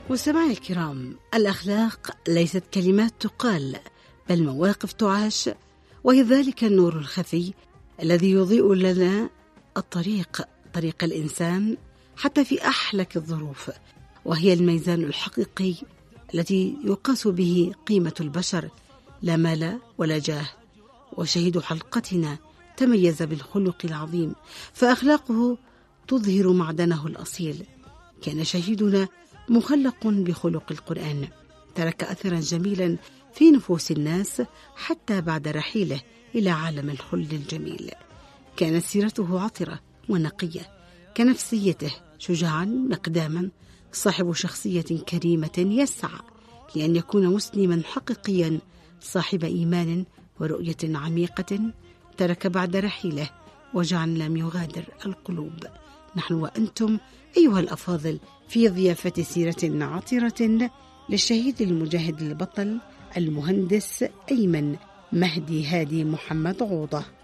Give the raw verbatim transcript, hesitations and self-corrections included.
مستمعي الكرام، الأخلاق ليست كلمات تقال بل مواقف تعاش، وهي ذلك النور الخفي الذي يضيء لنا الطريق طريق الإنسان حتى في أحلك الظروف، وهي الميزان الحقيقي الذي يقاس به قيمة البشر، لا مال ولا جاه. وشهيد حلقتنا تميز بالخلق العظيم، فأخلاقه تظهر معدنه الأصيل. كان شهيدنا مخلق بخلق القرآن، ترك أثرا جميلا في نفوس الناس حتى بعد رحيله إلى عالم الخلد الجميل. كانت سيرته عطرة ونقية، كنفسيته شجاعا مقداما، صاحب شخصية كريمة يسعى لأن يكون مسلما حقيقيا، صاحب إيمان ورؤية عميقة، ترك بعد رحيله وجعا لم يغادر القلوب. نحن وأنتم أيها الأفاضل في ضيافة سيرة عطرة للشهيد المجاهد البطل المهندس أيمن مهدي هادي محمد عوضة.